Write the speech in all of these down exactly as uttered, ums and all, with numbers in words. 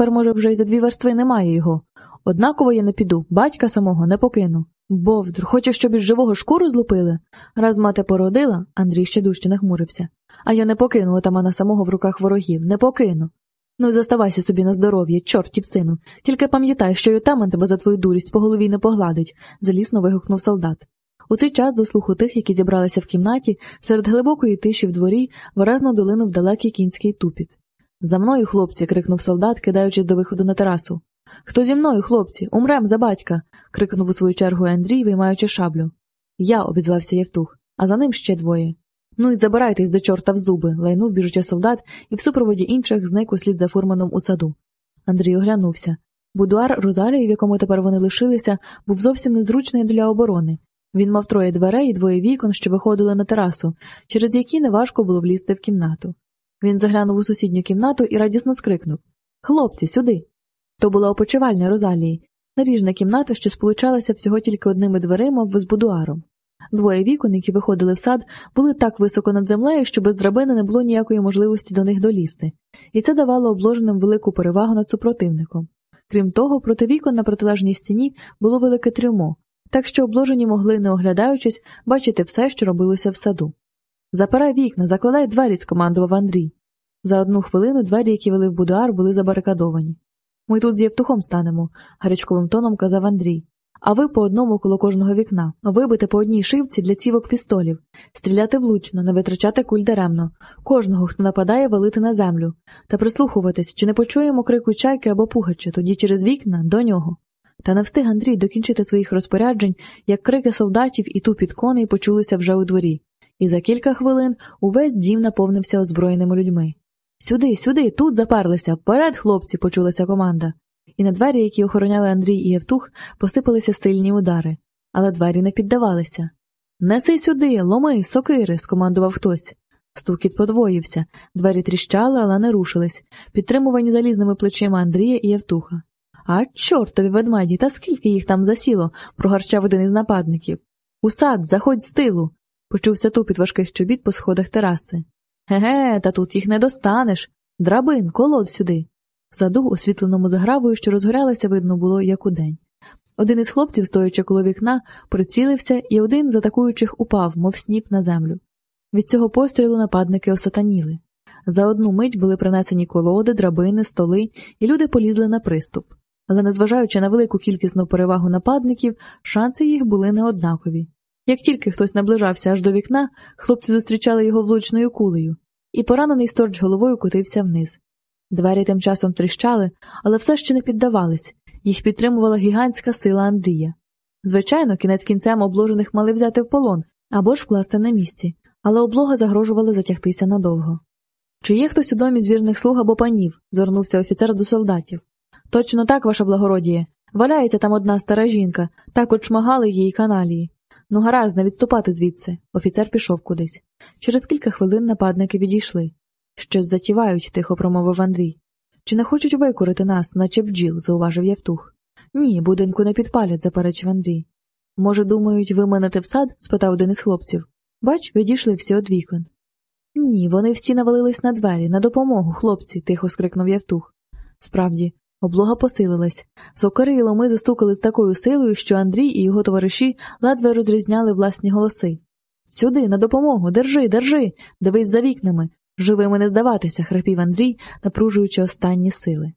тепер, може, вже й за дві верстви немає його. Однаково я не піду, батька самого не покину. Бовдур, хочеш, щоб із живого шкуру злупили? Раз мати породила, Андрій ще дужче нахмурився. А я не покину отамана самого в руках ворогів, не покину. Ну й зоставайся собі на здоров'я, чортів сину. Тільки пам'ятай, що й отаман тебе за твою дурість по голові не погладить, залісно вигукнув солдат. У цей час до слуху тих, які зібралися в кімнаті, серед глибокої тиші в дворі виразно долинув далекий кінський тупіт. «За мною, хлопці!» – крикнув солдат, кидаючись до виходу на терасу. «Хто зі мною, хлопці? Умрем за батька!» – крикнув у свою чергу Андрій, виймаючи шаблю. «Я!» – обізвався Євтух, а за ним ще двоє. «Ну й забирайтесь до чорта в зуби!» – лайнув біжучи солдат і в супроводі інших зник услід за фурманом у саду. Андрій оглянувся. Будуар Розалії, в якому тепер вони лишилися, був зовсім незручний для оборони. Він мав троє дверей і двоє вікон, що виходили на терасу, через які неважко було влізти в кімнату. Він заглянув у сусідню кімнату і радісно скрикнув: «Хлопці, сюди!» То була опочивальня Розалії, наріжна кімната, що сполучалася всього тільки одними дверима з будуаром. Двоє вікон, які виходили в сад, були так високо над землею, що без драбини не було ніякої можливості до них долізти, і це давало обложеним велику перевагу над супротивником. Крім того, проти вікон на протилежній стіні було велике трюмо, так що обложені могли, не оглядаючись, бачити все, що робилося в саду. «Запирай вікна, закладай двері», – скомандував Андрій. За одну хвилину двері, які вели в будуар, були забарикадовані. «Ми тут з Євтухом станемо», – гарячковим тоном казав Андрій. «А ви по одному коло кожного вікна, вибити по одній шивці для цівок пістолів, стріляти влучно, не витрачати куль даремно, кожного, хто нападає, валити на землю, та прислухуватись, чи не почуємо крику чайки або пугача, тоді через вікна до нього». Та не встиг Андрій докінчити своїх розпоряджень, як крики солдатів і тупіт коней почулися вже у дворі. І за кілька хвилин увесь дім наповнився озброєними людьми. «Сюди, сюди, тут заперлися! Вперед, хлопці!» – почулася команда. І на двері, які охороняли Андрій і Євтух, посипалися сильні удари. Але двері не піддавалися. «Неси сюди, ломи, сокири!» – скомандував хтось. Стукіт подвоївся, двері тріщали, але не рушились, підтримувані залізними плечима Андрія і Євтуха. «А чортові ведмеді, та скільки їх там засіло!» – прогарчав один із нападників. «У сад, заходь з тилу!» – почувся тупіт важких чобіт по сходах тераси. «Ге-ге, та тут їх не достанеш! Драбин, колод сюди!» В саду, освітленому загравою, що розгорялося, видно було, як удень. Один із хлопців, стоячи коло вікна, прицілився, і один з атакуючих упав, мов сніп, на землю. Від цього пострілу нападники осатаніли. За одну мить були принесені колоди, драбини, столи, і люди полізли на приступ. Але, незважаючи на велику кількісну перевагу нападників, шанси їх були неоднакові. Як тільки хтось наближався аж до вікна, хлопці зустрічали його влучною кулею, і поранений сторч головою котився вниз. Двері тим часом тріщали, але все ще не піддавались, їх підтримувала гігантська сила Андрія. Звичайно, кінець кінцем обложених мали взяти в полон, або ж вкласти на місці, але облога загрожувала затягтися надовго. «Чи є хтось у домі з вірних слуг або панів?» – звернувся офіцер до солдатів. «Точно так, ваше благородіє. Валяється там одна стара жінка, так от шмагали її каналії. Ну гаразд, не відступати звідси». Офіцер пішов кудись. Через кілька хвилин нападники відійшли. «Щось затівають», – тихо промовив Андрій. «Чи не хочуть викурити нас, наче бджіл?» – зауважив Євтух. «Ні, будинку не підпалять», – заперечив Андрій. «Може, думають, виманити в сад?» – спитав один із хлопців. «Бач, відійшли всі од вікон». «Ні, вони всі навалились на двері, на допомогу, хлопці», – тихо скрикнув Євтух. Справді, облога посилилась. Сокири і ломи застукали з такою силою, що Андрій і його товариші ледве розрізняли власні голоси. «Сюди, на допомогу! Держи, держи! Дивись за вікнами! Живими не здаватися!» – хрипів Андрій, напружуючи останні сили.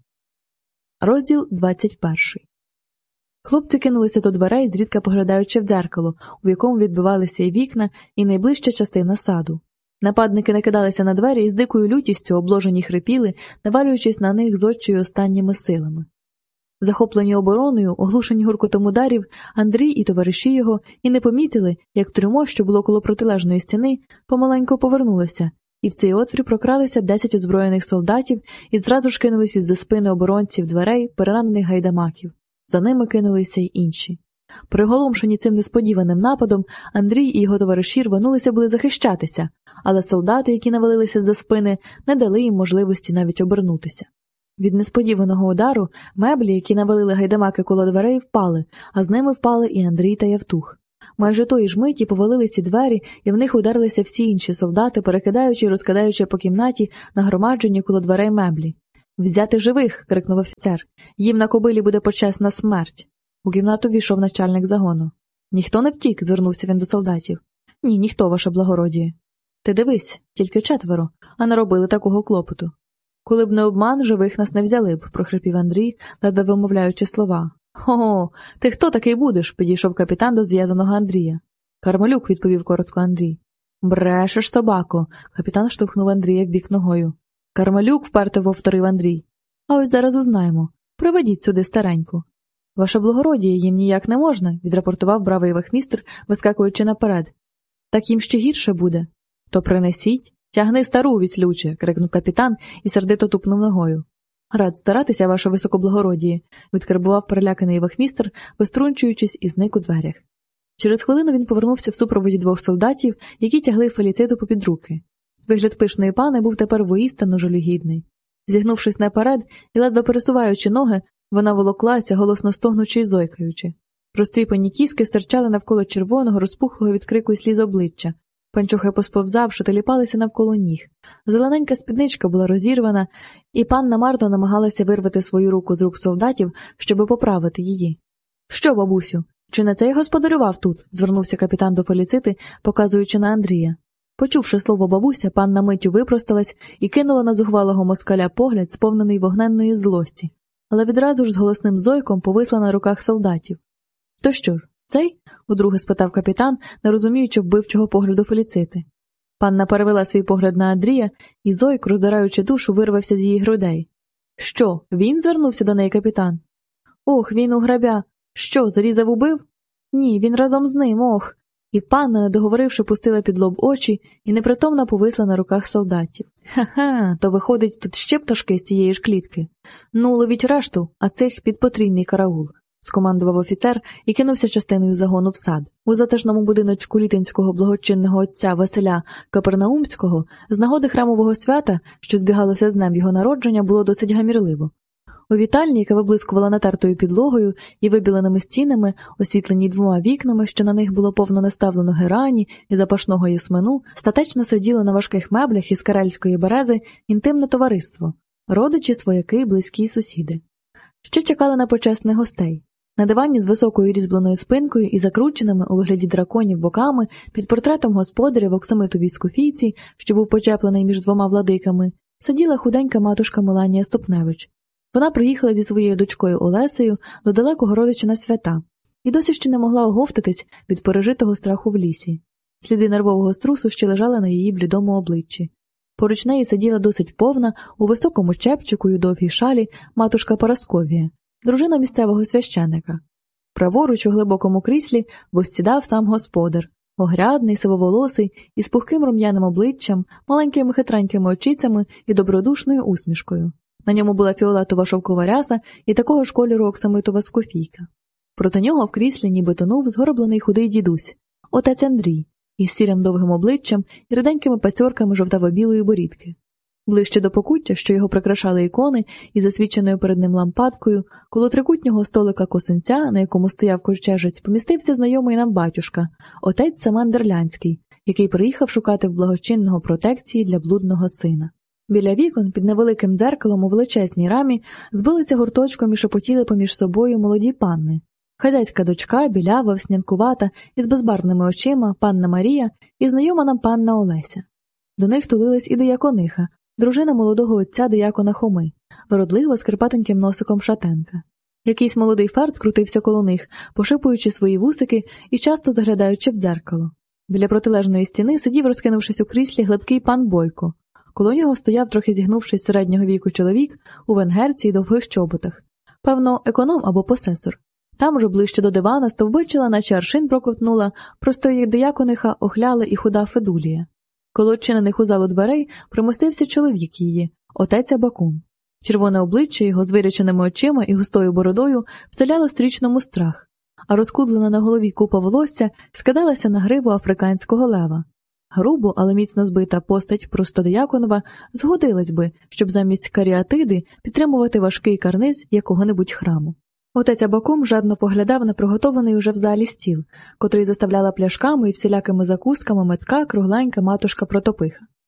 Розділ двадцять перший. Хлопці кинулися до дверей, зрідка поглядаючи в дзеркало, у якому відбивалися і вікна, і найближча частина саду. Нападники накидалися на двері і з дикою лютістю обложені хрипіли, навалюючись на них з отчою останніми силами. Захоплені обороною, оглушені гуркотом ударів, Андрій і товариші його і не помітили, як трюмо, що було коло протилежної стіни, помаленько повернулося, і в цей отвір прокралися десять озброєних солдатів і зразу ж кинулися з-за спини оборонців дверей переранених гайдамаків. За ними кинулися й інші. Приголомшені цим несподіваним нападом, Андрій і його товариші рванулися були захищатися, але солдати, які навалилися з-за спини, не дали їм можливості навіть обернутися. Від несподіваного удару меблі, які навалили гайдамаки коло дверей, впали, а з ними впали і Андрій та Євтух. Майже тої ж миті повалилися двері, і в них ударилися всі інші солдати, перекидаючи і розкидаючи по кімнаті нагромаджені коло дверей меблі. «Взяти живих!» – крикнув офіцер. «Їм на кобилі буде почесна смерть!» У кімнату війшов начальник загону. «Ніхто не втік?» – звернувся він до солдатів. «Ні, ніхто, ваше благородіє». «Ти дивись, тільки четверо, а не робили такого клопоту». «Коли б не обман, живих нас не взяли б», – прохрипів Андрій, ледве вимовляючи слова. «Хо-го, ти хто такий будеш?» – підійшов капітан до зв'язаного Андрія. «Кармелюк», – відповів коротко Андрій. «Брешеш, собако!» – капітан штовхнув Андрія в бік ногою. «Кармелюк», – вперто повторив Андрій. «А ось зараз узнаємо. Приведіть сюди стареньку». «Ваше благородіє, їм ніяк не можна», – відрапортував бравий вахмістр, вискакуючи наперед. «Так їм ще гірше буде». «То принесіть. Тягни стару, віслюче!» – крикнув капітан і сердито тупнув ногою. «Рад старатися, ваше високоблагородіє», – відкарбував переляканий вахмістр, виструнчуючись, і зник у дверях. Через хвилину він повернувся в супроводі двох солдатів, які тягли Феліциту попід руки. Вигляд пишної пани був тепер воістину жалюгідний. Зігнувшись наперед і ледве пересуваючи ноги, вона волоклася, голосно стогнучи й зойкаючи. Розтріпані кіски стирчали навколо червоного, розпухлого від крику й сліз обличчя. Панчохи посповзавши, теліпалися навколо ніг. Зелененька спідничка була розірвана, і панна марно намагалася вирвати свою руку з рук солдатів, щоби поправити її. «Що, бабусю, чи не це я господарював тут?» – звернувся капітан до Феліцити, показуючи на Андрія. Почувши слово бабуся, панна миттю випросталась і кинула на зухвалого москаля погляд, сповнений вогненної злості, але відразу ж з голосним зойком повисла на руках солдатів. «То що ж, цей?» – удруге спитав капітан, не розуміючи вбивчого погляду Феліцити. Панна перевела свій погляд на Андрія, і зойк, роздираючи душу, вирвався з її грудей. «Що, він?» – звернувся до неї капітан. «Ох, він у грабя! Що, зарізав, убив?» «Ні, він разом з ним, ох!» І панна, не договоривши, пустила під лоб очі і непритомно повисла на руках солдатів. «Ха-ха, то виходить тут ще пташки з цієї ж клітки. Ну, ловіть решту, а цих під потрійний караул», – скомандував офіцер і кинувся частиною загону в сад. У затишному будиночку літинського благочинного отця Василя Капернаумського з нагоди храмового свята, що збігалося з днем його народження, було досить гамірливо. У вітальні, яка виблискувала натертою підлогою і вибіленими стінами, освітленій двома вікнами, що на них було повно наставлено герані і запашного ясмину, статечно сиділо на важких меблях із карельської берези інтимне товариство – родичі, свояки, близькі сусіди. Ще чекали на почесних гостей. На дивані з високою різьбленою спинкою і закрученими у вигляді драконів боками під портретом господаря в оксамитовій скуфійці, що був почеплений між двома владиками, сиділа худенька матушка Меланія Ступневич. Вона приїхала зі своєю дочкою Олесею до далекого родича на свята і досі ще не могла оговтатись від пережитого страху в лісі. Сліди нервового струсу ще лежали на її блідому обличчі. Поруч неї сиділа досить повна, у високому чепчику й довгій шалі матушка Парасковія, дружина місцевого священика. Праворуч у глибокому кріслі восідав сам господар, огрядний, сивоволосий, із пухким рум'яним обличчям, маленькими хитренькими очицями і добродушною усмішкою. На ньому була фіолетова шовкова ряса і такого ж кольору оксамитова скуфійка. Проти нього в кріслі ніби тонув згорблений худий дідусь, отець Андрій, із сірим довгим обличчям і ріденькими пацьорками жовтаво-білої борідки. Ближче до покуття, що його прикрашали ікони і засвіченою перед ним лампадкою, коло трикутнього столика косинця, на якому стояв ковчежець, помістився знайомий нам батюшка, отець Семен Дерлянський, який приїхав шукати в благочинного протекції для блудного сина. Біля вікон, під невеликим дзеркалом у величезній рамі, збилися гурточком і шепотіли поміж собою молоді панни. Хазяйська дочка, білява, вснянкувата, із безбарвними очима, панна Марія і знайома нам панна Олеся. До них тулилась і диякониха, дружина молодого отця диякона Хоми, вродлива з кирпатеньким носиком шатенка. Якийсь молодий ферд крутився коло них, пошипуючи свої вусики і часто заглядаючи в дзеркало. Біля протилежної стіни сидів, розкинувшись у кріслі, глибкий пан Бойко. Коло нього стояв, трохи зігнувшись середнього віку чоловік у венгерці й довгих чоботах. Певно, економ або посесор. Там же, ближче до дивана, стовбичила, наче аршин проковтнула, просто їх диякониха охляла і худа Федулія. Коло odчинених у залу дверей примостився чоловік її, отець Абакум. Червоне обличчя його з виряченими очима і густою бородою вселяло стрічному страх, а розкудлена на голові купа волосся скидалася на гриву африканського лева. Грубо, але міцно збита постать простодияконова згодилась би, щоб замість каріатиди підтримувати важкий карниз якого-небудь храму. Отець Абакум жадно поглядав на приготований уже в залі стіл, котрий заставляла пляшками і всілякими закусками метка кругленька матушка Протопиха.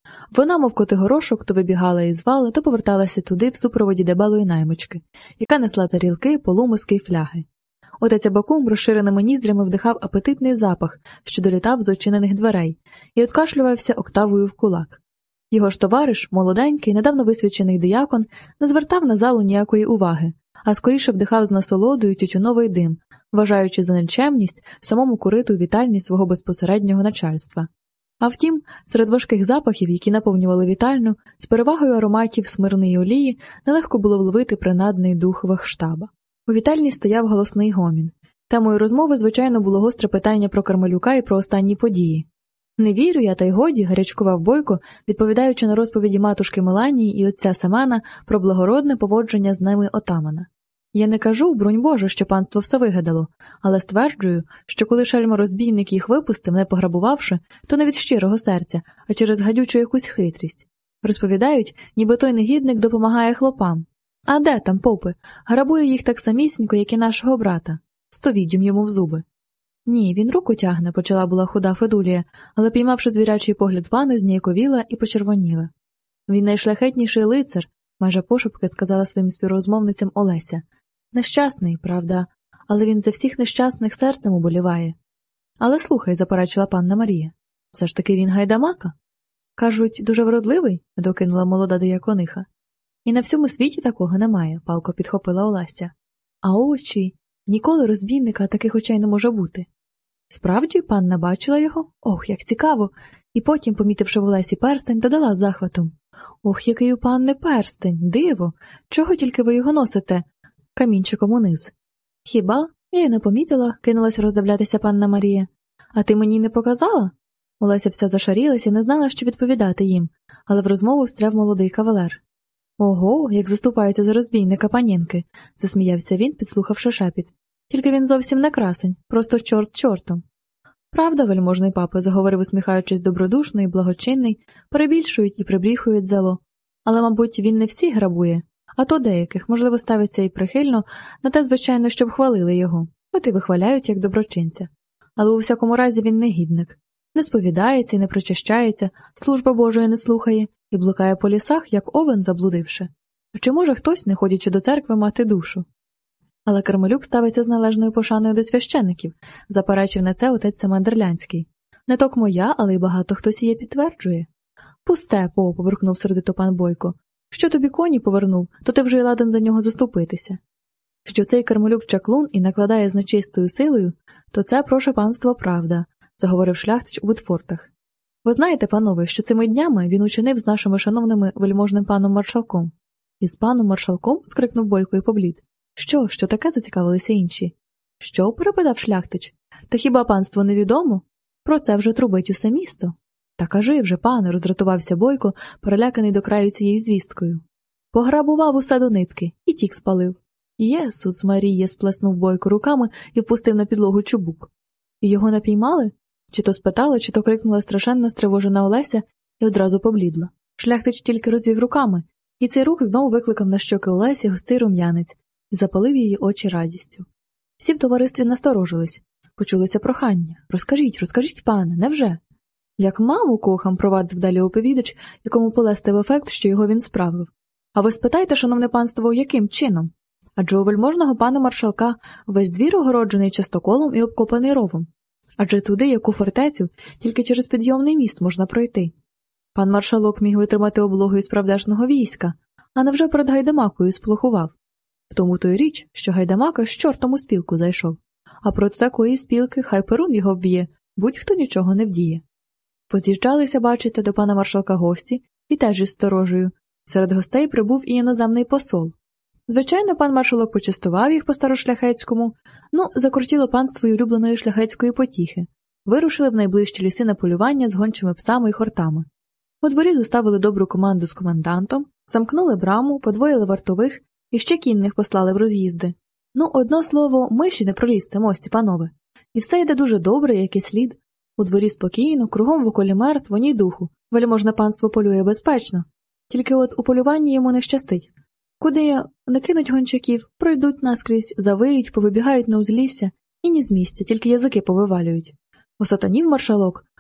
Вона, мов котигорошок, то вибігала із вали, то поверталася туди в супроводі дебелої наймички, яка несла тарілки, полумиски й фляги. Отець Абакум розширеними ніздрями вдихав апетитний запах, що долітав з очинених дверей, і откашлювався октавою в кулак. Його ж товариш, молоденький, недавно висвячений диякон, не звертав на залу ніякої уваги, а скоріше вдихав з насолодою тютюновий дим, вважаючи за нечемність самому курити у вітальні свого безпосереднього начальства. А втім, серед важких запахів, які наповнювали вітальню, з перевагою ароматів смирної олії нелегко було вловити принадний дух вахштаба. У вітальні стояв голосний гомін. Темою розмови, звичайно, було гостре питання про Кармелюка і про останні події. «Не вірю я, та й годі», – гарячкував Бойко, відповідаючи на розповіді матушки Меланії і отця Семена про благородне поводження з ними отамана. «Я не кажу, бронь Боже, що панство все вигадало, але стверджую, що коли шельма-розбійник їх випустив, не пограбувавши, то не від щирого серця, а через гадючу якусь хитрість. Розповідають, ніби той негідник допомагає хлопам. А де там, попи? Грабує їх так самісінько, як і нашого брата. Стовіддюм йому в зуби». «Ні, він руку тягне», – почала була худа Федулія, але, піймавши звірячий погляд пани, зніяковіла і почервоніла. «Він найшляхетніший лицар», – майже пошепки сказала своїм співрозмовницям Олеся. «Нещасний, правда, але він за всіх нещасних серцем уболіває». «Але слухай», – заперечила панна Марія, – «все ж таки він гайдамака?» «Кажуть, дуже вродливий», – докинула молода диякониха. «І на всьому світі такого немає», – палко підхопила Олеся. «А очі? Ніколи розбійника таких очей не може бути». «Справді, панна бачила його? Ох, як цікаво!» І потім, помітивши в Олесі перстень, додала з захватом. «Ох, який у панни перстень! Диво! Чого тільки ви його носите камінчиком униз?» «Хіба? Я й не помітила», – кинулась роздивлятися панна Марія. «А ти мені не показала?» Олеся вся зашарілася і не знала, що відповідати їм, але в розмову встряв молодий кавалер. «Ого, як заступаються за розбійника панінки!» – засміявся він, підслухавши шепіт. «Тільки він зовсім не красень, просто чорт чортом». «Правда, вельможний папе», – заговорив, усміхаючись добродушно і благочинний, перебільшують і прибріхують зело. «Але, мабуть, він не всіх грабує, а то деяких, можливо, ставиться і прихильно на те, звичайно, щоб хвалили його, от і вихваляють як доброчинця. Але у всякому разі він негідник. Не сповідається і не причащається, служба Божої не слухає і блукає по лісах, як овен заблудивши. А чи може хтось, не ходячи до церкви, мати душу?» Але Кармелюк ставиться з належною пошаною до священиків, заперечив на це отець Семен Дерлянський. «Не тільки я, але й багато хто сіє підтверджує». «Пусте, по», – поворкнув сердито пан Бойко. «Що тобі коні повернув, то ти вже й ладен за нього заступитися». Що цей Кармелюк чаклун і накладає з нечистою силою, то це, проше панство, правда, – заговорив шляхтич у Ботфортах. «Ви знаєте, панове, що цими днями він учинив з нашими шановними вельможним паном маршалком». «Із паном маршалком?» – скрикнув Бойко і поблід. «Що, що таке?» – зацікавилися інші. «Що?» – перепитав шляхтич. «Та хіба панство невідомо? Про це вже трубить усе місто». «Та кажи вже, пане», – розрятувався Бойко, переляканий до краю цією звісткою. «Пограбував усе до нитки і тік спалив». «Єсус Маріє!» – сплеснув Бойко руками і впустив на підлогу чубук. «І його напіймали?» Чи то спитала, чи то крикнула страшенно стривожена Олеся і одразу поблідла. Шляхтич тільки розвів руками, і цей рух знову викликав на щоки Олесі густий рум'янець і запалив її очі радістю. Всі в товаристві насторожились. Почулися прохання. «Розкажіть, розкажіть, пане, невже?» «Як маму кохам», – провадив далі оповідач, якому полестив ефект, що його він справив. «А ви спитайте, шановне панство, яким чином? Адже у вельможного пана маршалка весь двір огороджений частоколом і обкопаний ровом. Адже туди, як у фортецю, тільки через підйомний міст можна пройти. Пан маршалок міг витримати облогу із правдешного війська, а невже перед гайдамакою сплохував? В тому то й річ, що гайдамака з чортом у спілку зайшов, а проти такої спілки хай перун його вб'є, будь-хто нічого не вдіє». Поз'їжджалися, бачите, до пана маршалка гості, і теж із сторожею. Серед гостей прибув і іноземний посол. Звичайно, пан маршалок почастував їх по-старошляхетському, ну, закрутіло панство й улюбленої шляхетської потіхи. Вирушили в найближчі ліси на полювання з гончими псами і хортами. У дворі зоставили добру команду з комендантом, замкнули браму, подвоїли вартових і ще кінних послали в роз'їзди. Ну, одно слово, миші не пролізти, мості, панове. І все йде дуже добре, як і слід. У дворі спокійно, кругом в околі мертво, ні духу. Вельможне панство полює безпечно. Тільки от у полюванні йому не щастить. Куди не кинуть гончаків, пройдуть наскрізь, завиють, повибігають на узлісся і ні з місця, тільки язики повивалюють. Осатанів маршалок,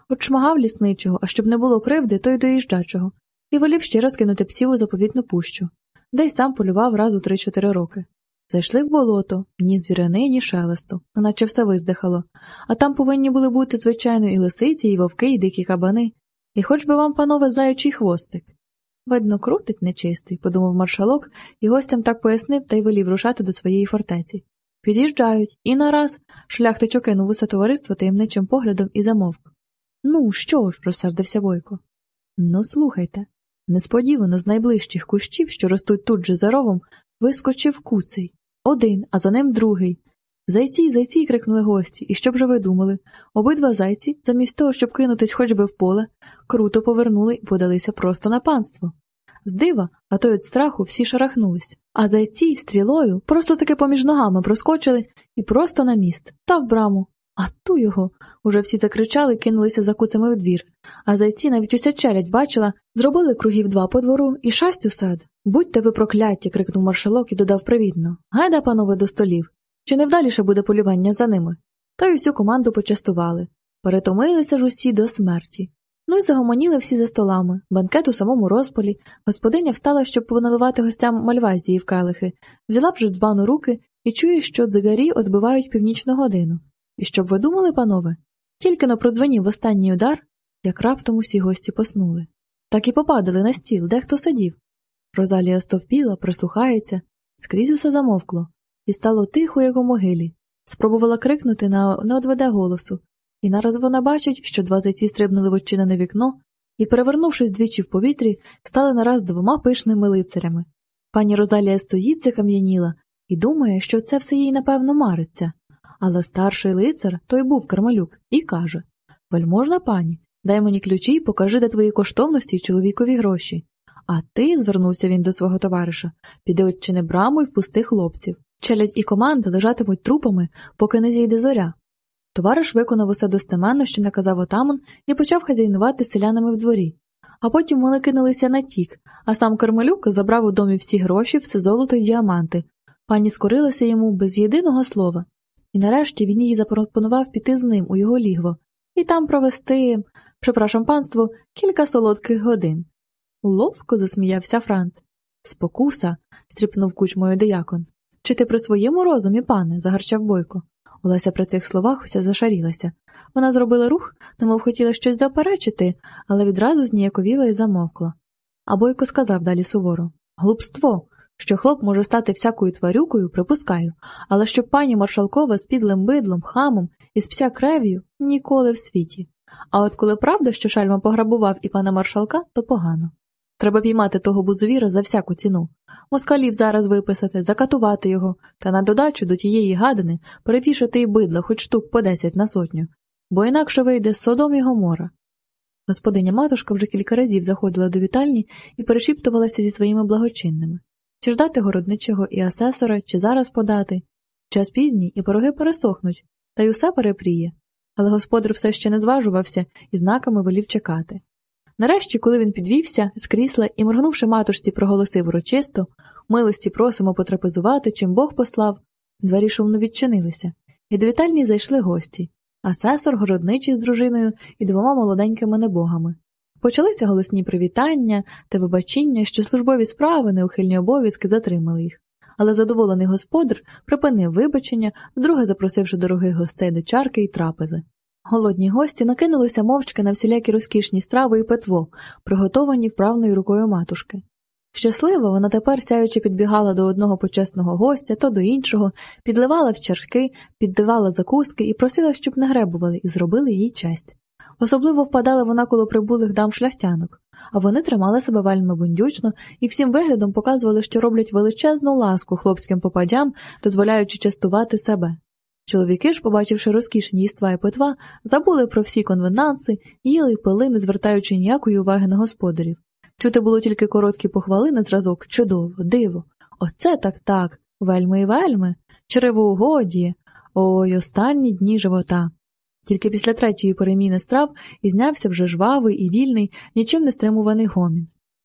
От шмагав лісничого, а щоб не було кривди, то й доїжджачого, і волів ще раз кинути псів у заповітну пущу, де й сам полював раз у три-чотири роки. Зайшли в болото, ні звірини, ні шелесту, наче все виздихало, а там повинні були бути, звичайно, і лисиці, і вовки, і дикі кабани, і хоч би вам, панове, заячий хвостик. Видно, крутить нечистий, подумав маршалок, і гостям так пояснив та й волів рушати до своєї фортеці. Під'їжджають, і нараз шляхтич окинув усе товариство таємничим поглядом і замовк. Ну, що ж, розсердився Бойко. Ну, слухайте. Несподівано з найближчих кущів, що ростуть тут же за ровом, вискочив куций. Один, а за ним другий. Зайці, зайці, крикнули гості, і що б же ви думали? Обидва зайці, замість того, щоб кинутись хоч би в поле, круто повернули і подалися просто на панство. З дива, а то й від страху, всі шарахнулись. А зайці стрілою просто таки поміж ногами проскочили і просто на міст, та в браму. А ту його! Уже всі закричали і кинулися за куцями в двір. А зайці, навіть уся челядь бачила, зробили кругів два по двору і шасть у сад. Будьте ви прокляті, крикнув маршалок і додав привітно. Гайда, панове, до столів. Чи не вдаліше буде полювання за ними? Та й усю команду почастували. Перетомилися ж усі до смерті. Ну й загомоніли всі за столами, банкет у самому розпалі. Господиня встала, щоб поналивати гостям мальвазії в келихи, взяла вже дбан у руки і чує, що дзигарі odбивають північну годину. І щоб ви думали, панове? Тільки-но продзвонів в останній удар, як раптом усі гості поснули. Так і попадали на стіл, дехто сидів. Розалія стовпіла, прислухається, скрізь усе замовкло. І стало тихо, як у могилі. Спробувала крикнути, на не одведе голосу. І нараз вона бачить, що два зайці стрибнули в odчинене вікно і, перевернувшись двічі в повітрі, стали нараз двома пишними лицарями. Пані Розалія стоїть, закам'яніла, і думає, що це все їй, напевно, мариться. Але старший лицар, той був Кармелюк, і каже: «Вельможна пані, дай мені ключі і покажи, де твої коштовності й чоловікові гроші. А ти, — звернувся він до свого товариша, — піди odчини браму і впусти хлопців. Челядь і команда лежатимуть трупами, поки не зійде зоря». Товариш виконав усе достеменно, що наказав отаман, і почав хазяйнувати селянами в дворі. А потім вони кинулися на тік, а сам Кармелюк забрав у домі всі гроші, все золото й діаманти. Пані скорилася йому без єдиного слова. І нарешті він їй запропонував піти з ним у його лігво і там провести, припрашам панство, кілька солодких годин. Ловко засміявся Франт. «Спокуса», – стріпнув кучмою диякон. «Чи ти при своєму розумі, пане?» – загарчав Бойко. Олеся при цих словах уся зашарілася. Вона зробила рух, немов хотіла щось заперечити, але відразу зніяковіла і замовкла. А Бойко сказав далі суворо: «Глупство! Що хлоп може стати всякою тварюкою, припускаю, але щоб пані Маршалкова з підлим бидлом, хамом і з пся крев'ю – ніколи в світі. А от коли правда, що шальма пограбував і пана Маршалка, то погано. Треба піймати того бузувіра за всяку ціну. Москалів зараз виписати, закатувати його, та на додачу до тієї гадини перевішати й бидла хоч штук по десять на сотню, бо інакше вийде Содом і Гомора». Господиня матушка вже кілька разів заходила до вітальні і перешіптувалася зі своїми благочинними. Чи ждати городничого і асесора, чи зараз подати? Час пізній, і пироги пересохнуть, та й усе перепріє. Але господар все ще не зважувався і знаками велів чекати. Нарешті, коли він підвівся з крісла і, моргнувши матушці, проголосив урочисто: «Милості просимо потрапезувати, чим Бог послав», двері шумно відчинилися, і до вітальні зайшли гості – асесор, городничий з дружиною і двома молоденькими небогами. Почалися голосні привітання та вибачіння, що службові справи, неухильні обов'язки затримали їх. Але задоволений господар припинив вибачення, вдруге запросивши дорогих гостей до чарки й трапези. Голодні гості накинулися мовчки на всілякі розкішні страви і питво, приготовані вправною рукою матушки. Щаслива, вона тепер сяючи підбігала до одного почесного гостя, то до іншого, підливала в чарки, піддавала закуски і просила, щоб не гребували і зробили їй честь. Особливо впадала вона коло прибулих дам-шляхтянок, а вони тримали себе вельми бундючно і всім виглядом показували, що роблять величезну ласку хлопським попадям, дозволяючи частувати себе. Чоловіки ж, побачивши розкішні їства і питва, забули про всі конвенанси, їли й пили, не звертаючи ніякої уваги на господарів. Чути було тільки короткі похвали на зразок: «Чудово, диво, оце так-так, вельми і вельми, черевоугодіє, ой, останні дні живота». Тільки після третьої переміни страв ізнявся вже жвавий і вільний, нічим не стримуваний гомін.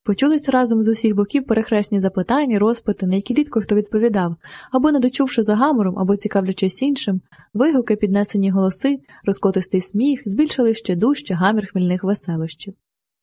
Почулись разом з усіх боків перехресні запитання, розпити, на які рідко хто відповідав, або не дочувши за гамором, або цікавлячись іншим, вигуки, піднесені голоси, розкотистий сміх збільшили ще дужче гамір хмільних веселощів.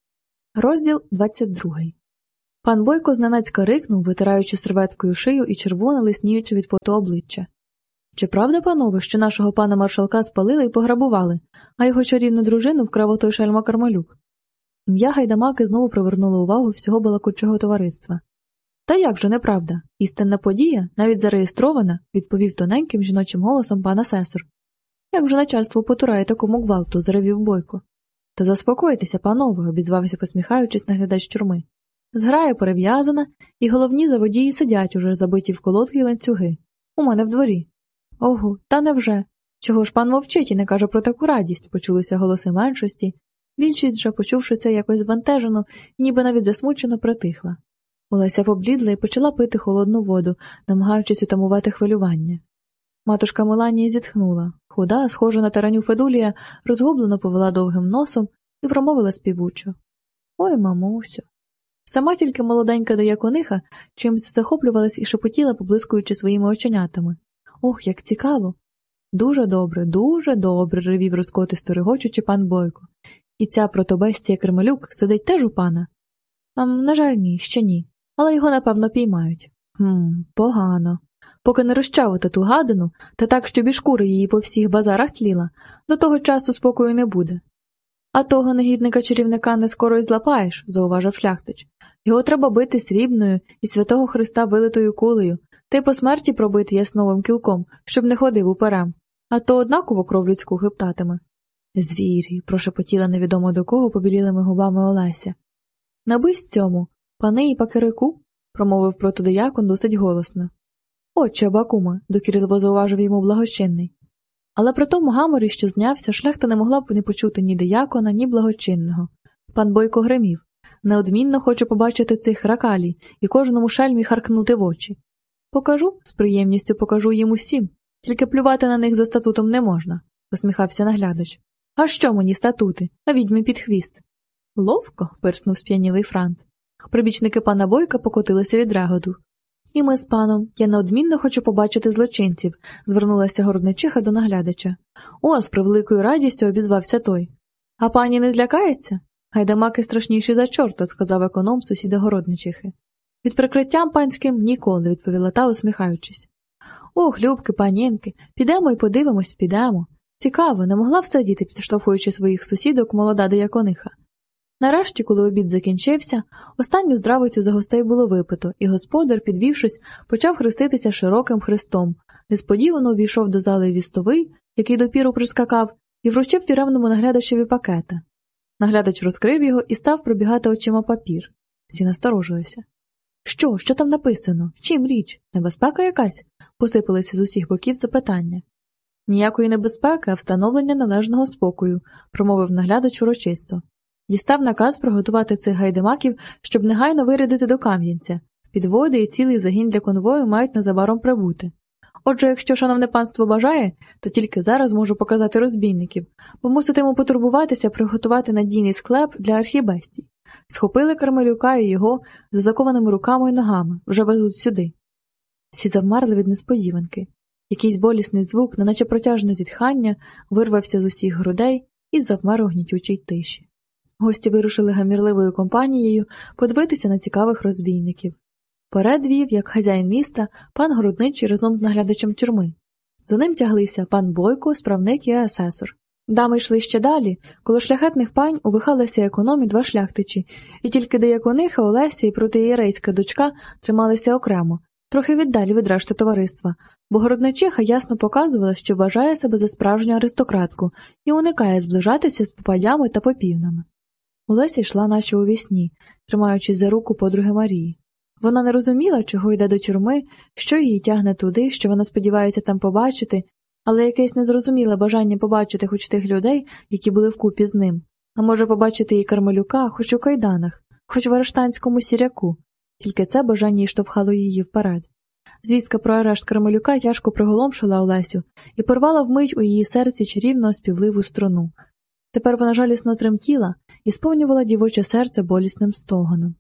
Розділ двадцять другий. Пан Бойко зненацька рикнув, витираючи серветкою шию і червоне, лисніючи від поту обличчя. Чи правда, панове, що нашого пана маршалка спалили і пограбували, а його чарівну дружину вкрав отой шельма Кармелюк? Ім'я Гайдамаки знову привернуло увагу всього балакучого товариства. Та як же неправда? Істинна подія, навіть зареєстрована, відповів тоненьким жіночим голосом пан асесор. Як же начальство потурає такому гвалту, заревів Бойко. Та заспокойтеся, панове, обізвався, посміхаючись, наглядач тюрми. Зграя перев'язана, і головні заводії сидять уже, забиті в колодки й ланцюги. У мене в дворі. Ого, та невже? Чого ж пан мовчить і не каже про таку радість, почулися голоси меншості. Більшість же, почувши це якось збентежено, і ніби навіть засмучено, притихла. Олеся поблідла і почала пити холодну воду, намагаючись утамувати хвилювання. Матушка Меланія зітхнула. Худа, схожа на тараню Федулія, розгублено повела довгим носом і промовила співучо. Ой, мамусю. Сама тільки молоденька диякониха чимсь захоплювалась і шепотіла, поблискуючи своїми оченятами. Ох, як цікаво! Дуже добре, дуже добре, ревів розкотисто регочучи пан Бойко. І ця протобестія Кармелюк сидить теж у пана? А, на жаль, ні, ще ні. Але його, напевно, піймають. Хм, погано. Поки не розчавити ту гадину, та так, щоб і шкура її по всіх базарах тліла, до того часу спокою не буде. А того негідника-чарівника не скоро й злапаєш, зауважив шляхтич. Його треба бити срібною і святого Христа вилитою кулею, та й по смерті пробити ясновим кілком, щоб не ходив уперем, а то однаково кров людську хиптатиме. Звірі, прошепотіла невідомо до кого побілілими губами Олеся. Набись цьому, пани і пакирику, промовив протодиякон досить голосно. Отче, Бакуме, докірливо зауважив йому благочинний. Але при тому гаморі, що знявся, шляхта не могла б не почути ні диякона, ні благочинного. Пан Бойко гримів. Неодмінно хочу побачити цих ракалій і кожному шельмі харкнути в очі. Покажу, з приємністю покажу їм усім, тільки плювати на них за статутом не можна, посміхався наглядач. А що мені статути? А відьми під хвіст. Ловко, пирснув сп'янілий Франт. Прибічники пана Бойка покотилися від реготу. І ми з паном, я неодмінно хочу побачити злочинців, звернулася городничиха до наглядача. О, з превеликою радістю обізвався той. А пані не злякається? Гайдамаки страшніші за чорта, сказав економ сусіда городничихи. Від прикриттям панським ніколи, відповіла та, усміхаючись. Ох, любки, панінки, підемо і подивимось, підемо. Цікаво, не могла всидіти, підштовхуючи своїх сусідок, молода диякониха. Нарешті, коли обід закінчився, останню здравицю за гостей було випито, і господар, підвівшись, почав хреститися широким хрестом. Несподівано увійшов до зали вістовий, який допіру прискакав, і вручив тюремному наглядачеві пакета. Наглядач розкрив його і став пробігати очима папір. Всі насторожилися. Що? Що там написано? В чим річ? Небезпека якась? Посипалися з усіх боків запитання. Ніякої небезпеки, а встановлення належного спокою, промовив наглядач урочисто. Дістав наказ приготувати цих гайдамаків, щоб негайно вирядити до Кам'янця. Підводи і цілий загін для конвою мають незабаром прибути. Отже, якщо шановне панство бажає, то тільки зараз можу показати розбійників, бо муситиму потурбуватися приготувати надійний склеп для архібестій. Схопили Кармелюка і його за закованими руками і ногами, вже везуть сюди. Всі завмерли від несподіванки. Якийсь болісний звук, неначе протяжне зітхання, вирвався з усіх грудей і завмер у гнітючій тиші. Гості вирушили гамірливою компанією подивитися на цікавих розбійників. Перед вів, як хазяїн міста, пан Городничий разом з наглядачем тюрми. За ним тяглися пан Бойко, справник і асесор. Дами йшли ще далі, коло шляхетних пань увихалися економ і два шляхтичі, і тільки диякониха Олеся і протиєрейська дочка трималися окремо, трохи віддалі від решти товариства, бо городничиха ясно показувала, що вважає себе за справжню аристократку і уникає зближатися з попадями та попівнами. Олеся йшла наче у вісні, тримаючись за руку подруги Марії. Вона не розуміла, чого йде до тюрми, що її тягне туди, що вона сподівається там побачити, але якесь незрозуміле бажання побачити хоч тих людей, які були вкупі з ним, а може побачити і Кармелюка, хоч у кайданах, хоч в арештанському сіряку. Тільки це бажання й штовхало її вперед. Звістка про арешт Кармелюка тяжко приголомшила Олесю і порвала вмить у її серці чарівну співливу струну. Тепер вона жалісно тремтіла і сповнювала дівоче серце болісним стогоном.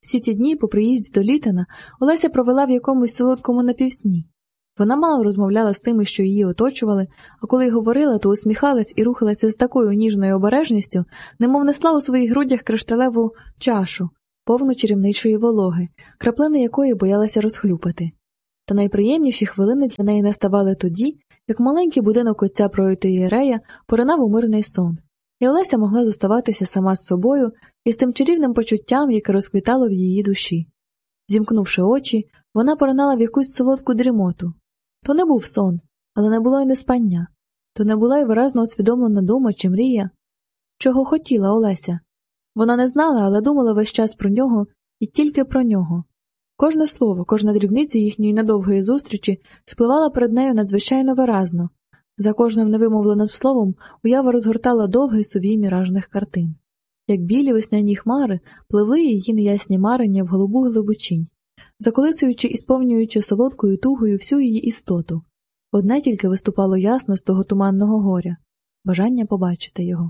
Всі ті дні по приїзді до Літина Олеся провела в якомусь солодкому напівсні. Вона мало розмовляла з тими, що її оточували, а коли й говорила, то усміхалась і рухалася з такою ніжною обережністю, немов несла у своїх грудях кришталеву чашу, повну чарівничої вологи, краплини якої боялася розхлюпати. Та найприємніші хвилини для неї наставали тоді, як маленький будинок отця протоієрея поринав у мирний сон, і Олеся могла зоставатися сама з собою і з тим чарівним почуттям, яке розквітало в її душі. Зімкнувши очі, вона поринала в якусь солодку дрімоту. То не був сон, але не було й неспання. То не була й виразно усвідомлена дума чи мрія. Чого хотіла Олеся? Вона не знала, але думала весь час про нього і тільки про нього. Кожне слово, кожна дрібниця їхньої недовгої зустрічі спливала перед нею надзвичайно виразно. За кожним невимовленим словом уява розгортала довгий сувій міражних картин. Як білі весняні хмари пливли її неясні марення в голубу глибочінь, заколисуючи і сповнюючи солодкою тугою всю її істоту. Одне тільки виступало ясно з того туманного горя – бажання побачити його.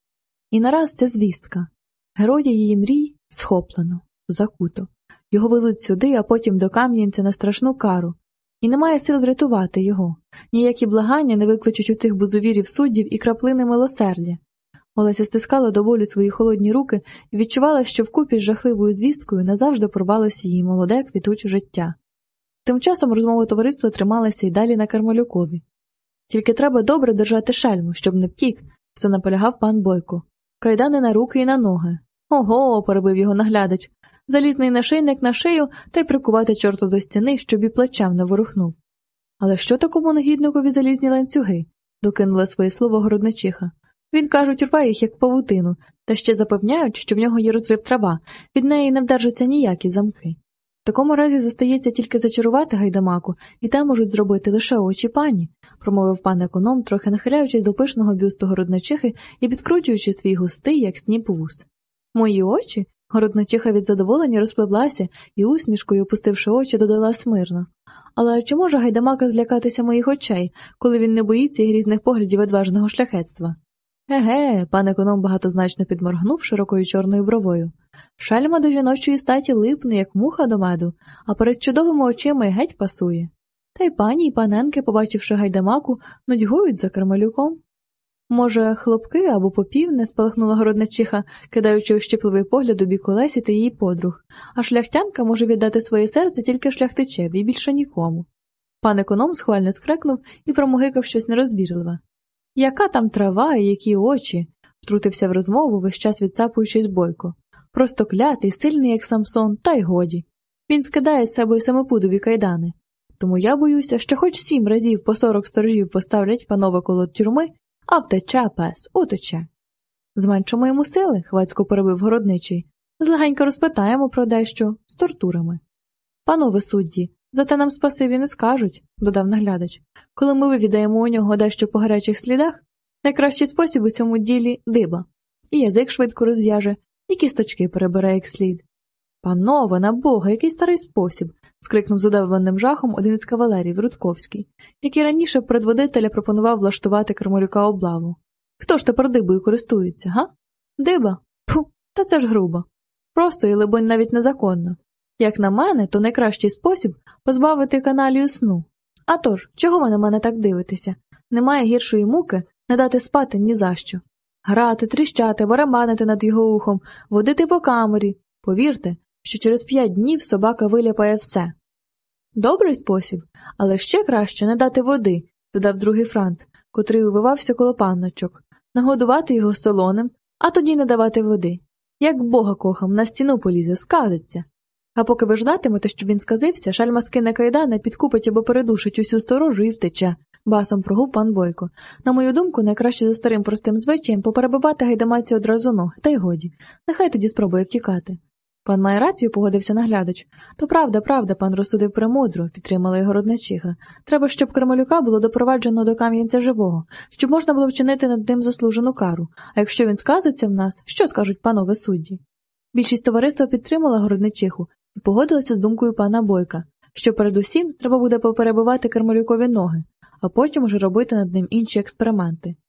І нараз ця звістка. Героя її мрій схоплено, закуто. Його везуть сюди, а потім до Кам'янця на страшну кару. І немає сил врятувати його. Ніякі благання не викличуть у цих бузовірів суддів і краплини милосердя. Олеся стискала до болю свої холодні руки і відчувала, що вкупі з жахливою звісткою назавжди порвалося її молоде квітуче життя. Тим часом розмови товариства трималися й далі на Кармелюкові. «Тільки треба добре держати шельму, щоб не втік», – все наполягав пан Бойко. «Кайдани на руки і на ноги». «Ого», – перебив його наглядач, – «залітний нашийник на шию та й прикувати чорту до стіни, щоб і плечем не ворухнув». «Але що такому негідникові залізні ланцюги?» – докинула своє слово городничиха. «Він, кажуть, рве їх, як павутину, та ще запевняють, що в нього є розрив трава, від неї не вдержаться ніякі замки. В такому разі зостається тільки зачарувати гайдамаку, і те можуть зробити лише очі пані», – промовив пан економ, трохи нахиляючись до пишного бюсту городничихи і підкручуючи свій густий, як сніп, вус. «Мої очі?» – городничиха від задоволення розпливлася і усмішкою, опустивши очі, додала смирно. «Але чи може гайдамака злякатися моїх очей, коли він не боїться і грізних поглядів відважного шляхетства?» «Еге», – пан економ багатозначно підморгнув широкою чорною бровою. «Шельма до жіночої статі липне, як муха до меду, а перед чудовими очима й геть пасує. Та й пані, й паненки, побачивши гайдамаку, нудьгують за Кармелюком». «Може, хлопки або попівне?» – спалахнула городничиха, кидаючи ущіпливий погляд у бік Олесі та її подруг. «А шляхтянка може віддати своє серце тільки шляхтичеві і більше нікому». Пан економ схвально скрекнув і промугикав щось нерозбірливе. «Яка там трава і які очі?» – втрутився в розмову, весь час відцапуючись Бойко. «Просто клятий, сильний, як Самсон, та й годі. Він скидає з себе й семипудові кайдани. Тому я боюся, що хоч сім разів по сорок сторожів поставлять панове коло тюрми, а втече пес, утече». «Зменшимо йому сили», – хвацько перебив городничий. «Злегенько розпитаємо про дещо з тортурами». «Панове судді, зате нам спасибі не скажуть», – додав наглядач. «Коли ми вивідаємо у нього дещо по гарячих слідах, найкращий спосіб у цьому ділі – диба. І язик швидко розв'яже, і кісточки перебере як слід». «Панове, на Бога, який старий спосіб!» – скрикнув з удавленим жахом один із кавалерів, Рудковський, який раніше в предводителя пропонував влаштувати Кармелюка облаву. «Хто ж тепер дибою користується, га? Диба? Пфу, та це ж грубо. Просто і, либонь, навіть незаконно. Як на мене, то найкращий спосіб – позбавити каналію сну. А тож, чого ви на мене так дивитеся? Немає гіршої муки не дати спати ні за що. Грати, тріщати, барабанити над його ухом, водити по камері. Повірте, що через п'ять днів собака виляпає все». «Добрий спосіб, але ще краще не дати води», – додав другий франт, котрий увивався коло панночок. «Нагодувати його солоним, а тоді не давати води. Як Бога кохам, на стіну полізе, сказиться. А поки ви ждатимете, щоб він сказився, шальма скине кайдана, підкупить або передушить усю сторожу і втече», – басом прогув пан Бойко. «На мою думку, найкраще за старим простим звичаєм поперебивати гайдамаці одразу ноги, та й годі. Нехай тоді спробує втікати». «Пан має рацію», – погодився наглядач. «То правда, правда, пан розсудив премудро», – підтримала його родничиха. «Треба, щоб Кармелюка було допроваджено до Кам'янця живого, щоб можна було вчинити над ним заслужену кару. А якщо він сказиться в нас, що скажуть панове судді?» Більшість товариства підтримала городничиху і погодилася з думкою пана Бойка, що передусім треба буде поперебивати Кармелюкові ноги, а потім уже робити над ним інші експерименти.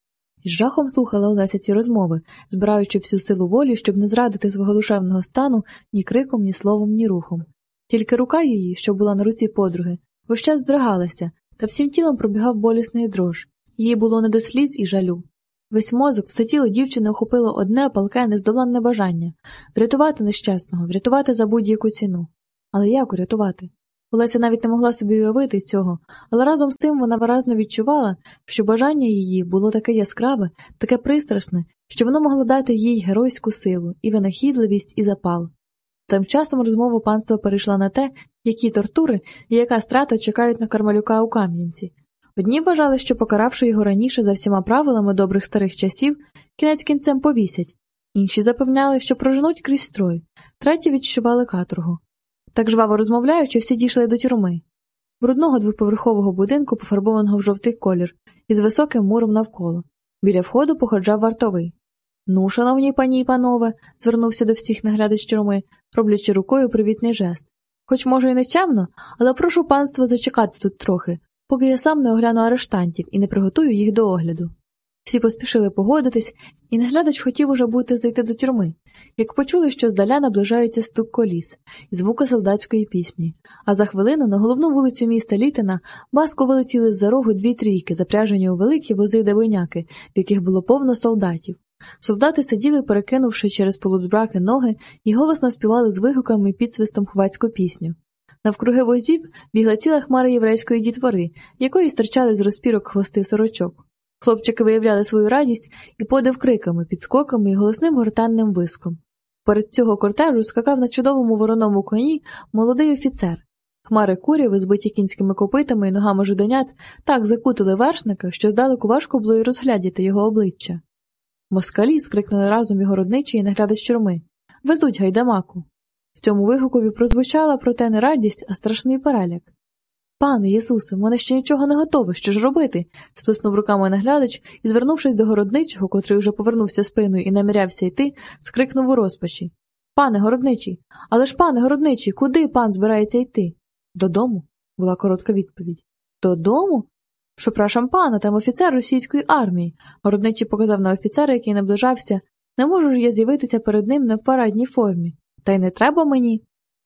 З жахом слухала Олеся ці розмови, збираючи всю силу волі, щоб не зрадити свого душевного стану ні криком, ні словом, ні рухом. Тільки рука її, що була на руці подруги, весь час здригалася, та всім тілом пробігав болісний дрож. Їй було не до сліз і жалю. Весь мозок, все тіло дівчини охопило одне палке, нездоланне бажання – врятувати нещасного, врятувати за будь-яку ціну. Але як врятувати? Олеся навіть не могла собі уявити цього, але разом з тим вона виразно відчувала, що бажання її було таке яскраве, таке пристрасне, що воно могло дати їй геройську силу, і винахідливість, і запал. Тим часом розмова панства перейшла на те, які тортури і яка страта чекають на Кармелюка у Кам'янці. Одні вважали, що, покаравши його раніше за всіма правилами добрих старих часів, кінець кінцем повісять, інші запевняли, що проженуть крізь строй, треті відчували каторгу. Так жваво розмовляючи, всі дійшли до тюрми. Брудного двоповерхового будинку, пофарбованого в жовтий колір, із високим муром навколо. Біля входу походжав вартовий. «Ну, шановні пані і панове», – звернувся до всіх наглядач тюрми, роблячи рукою привітний жест. «Хоч, може, і не чемно, але прошу панство зачекати тут трохи, поки я сам не огляну арештантів і не приготую їх до огляду». Всі поспішили погодитись, і наглядач хотів уже бути зайти до тюрми, як почули, що здаля наближається стук коліс і звуки солдатської пісні, а за хвилину на головну вулицю міста Літина баско вилетіли з-за рогу дві трійки, запряжені у великі вози-дебеняки, в яких було повно солдатів. Солдати сиділи, перекинувши через полузбраки ноги, і голосно співали з вигуками і підсвистом хвацьку пісню. Навкруги возів бігла ціла хмара єврейської дітвори, якої стирчали з розпірок хвости сорочок. Хлопчики виявляли свою радість і подив криками, підскоками і голосним гортанним виском. Перед цього кортежу скакав на чудовому вороному коні молодий офіцер. Хмари куряви, збиті кінськими копитами і ногами жиденят, так закутили вершника, що здалеку важко було й розглядіти його обличчя. «Москалі!» – скрикнули разом і городничий, і наглядач тюрми. «Везуть гайдамаку!» В цьому вигукові прозвучала, проте не радість, а страшний переляк. «Пане Єсусе, в мене ще нічого не готове, що ж робити?» – сплеснув руками наглядач і, звернувшись до городничого, котрий вже повернувся спиною і намірявся йти, скрикнув у розпачі. «Пане городничий! Але ж, пане городничий, куди пан збирається йти?» «Додому», – була коротка відповідь. «Додому? Шопрашам пана, там офіцер російської армії», – городничий показав на офіцера, який наближався. «Не можу ж я з'явитися перед ним не в парадній формі. Та й не треба мені».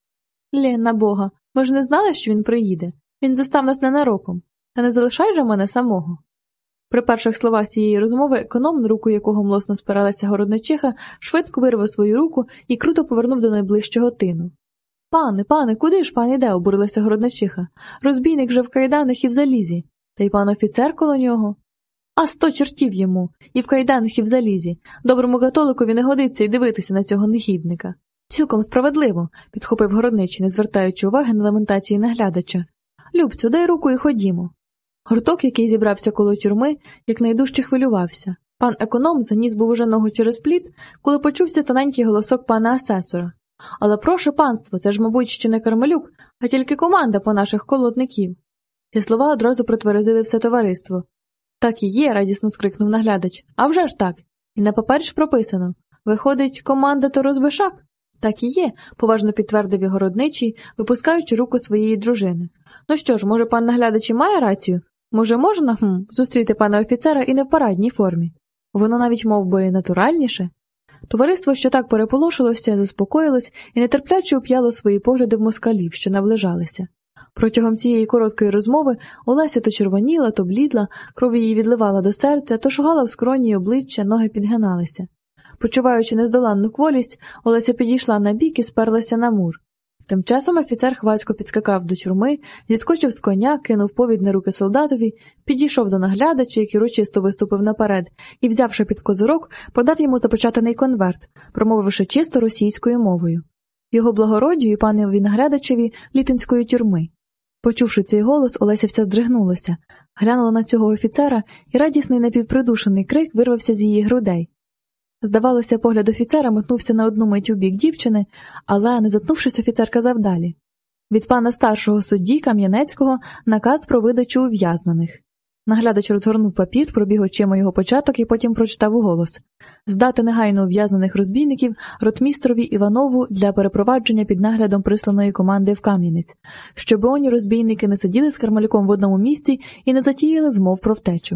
«Лє, на Бога, ми ж не знали, що він приїде. Він застав нас ненароком. Та не залишай же мене самого». При перших словах цієї розмови економ, на руку якого млосно спиралася городничиха, швидко вирвав свою руку і круто повернув до найближчого тину. «Пане, пане, куди ж пан іде?» – обурилася городничиха. «Розбійник же в кайданах і в залізі. Та й пан офіцер коло нього». «А сто чортів йому! І в кайданах, і в залізі. Доброму католикові не годиться й дивитися на цього негідника». «Цілком справедливо», – підхопив городничий, не звертаючи уваги на ламентації наглядача. «Любцю, дай руку і ходімо». Гурток, який зібрався коло тюрми, якнайдужче хвилювався. Пан економ заніс був уже ногу через пліт, коли почувся тоненький голосок пана асесора. «Але прошу панство, це ж, мабуть, ще не Кармелюк, а тільки команда по наших колодників». Ці слова одразу протверезили все товариство. «Так і є», – радісно скрикнув наглядач. «А вже ж так. І на папері ж прописано. Виходить, команда то розбишак?» «Так і є», – поважно підтвердив і городничий, випускаючи руку своєї дружини. «Ну що ж, може, пан наглядач і має рацію? Може, можна хм, зустріти пана офіцера і не в парадній формі? Воно навіть мов би натуральніше?» Товариство, що так переполошилося, заспокоїлось і нетерпляче уп'яло свої погляди в москалів, що наближалися. Протягом цієї короткої розмови Олеся то червоніла, то блідла, кров її відливала до серця, то шугала в скроні й обличчя, ноги підгиналися. Почуваючи нездоланну кволість, Олеся підійшла на бік і сперлася на мур. Тим часом офіцер хвацько підскакав до тюрми, зіскочив з коня, кинув повід на руки солдатові, підійшов до наглядача, який урочисто виступив наперед, і, взявши під козирок, подав йому запечатаний конверт, промовивши чисто російською мовою. Його благородію і панові наглядачеві літинської тюрми. Почувши цей голос, Олеся вся здригнулася, глянула на цього офіцера, і радісний напівпридушений крик вирвався з її грудей. Здавалося, погляд офіцера метнувся на одну мить у бік дівчини, але, не затнувшись, офіцер казав далі. Від пана старшого судді Кам'янецького наказ про видачу ув'язнених. Наглядач розгорнув папір, пробіг очима його початок і потім прочитав уголос. Здати негайно ув'язнених розбійників ротмістрові Іванову для перепровадження під наглядом присланої команди в Кам'янець, щоб оні розбійники не сиділи з Кармелюком в одному місці і не затіяли змов про втечу.